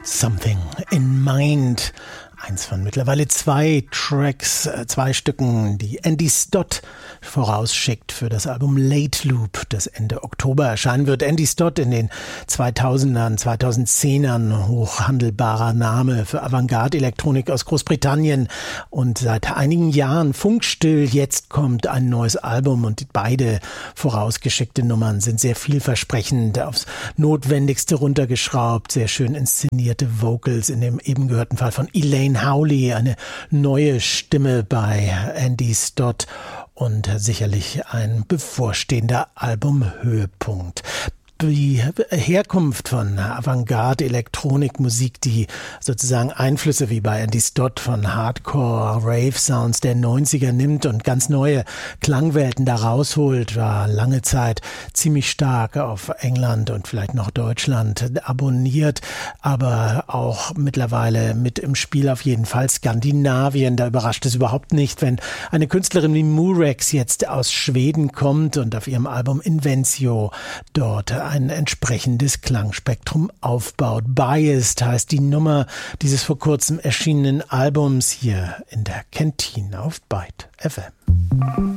Something in Mind. Eins von mittlerweile zwei Stücken, die Andy Stott vorausschickt für das Album Late Loop, das Ende Oktober erscheinen wird. Andy Stott in den 2000ern, 2010ern hochhandelbarer Name für Avantgarde-Elektronik aus Großbritannien und seit einigen Jahren funkstill. Jetzt kommt ein neues Album und beide vorausgeschickte Nummern sind sehr vielversprechend, aufs Notwendigste runtergeschraubt, sehr schön inszenierte Vocals, in dem eben gehörten Fall von Elaine Howley, eine neue Stimme bei Andy Stott und sicherlich ein bevorstehender Albumhöhepunkt. Die Herkunft von Avantgarde-Elektronikmusik, die sozusagen Einflüsse wie bei Andy Stott von Hardcore, Rave-Sounds der 90er nimmt und ganz neue Klangwelten da rausholt, war lange Zeit ziemlich stark auf England und vielleicht noch Deutschland abonniert, aber auch mittlerweile mit im Spiel auf jeden Fall Skandinavien. Da überrascht es überhaupt nicht, wenn eine Künstlerin wie Murex jetzt aus Schweden kommt und auf ihrem Album Invencio dort ein entsprechendes Klangspektrum aufbaut. Biased heißt die Nummer dieses vor kurzem erschienenen Albums hier in der Kantine auf Byte FM.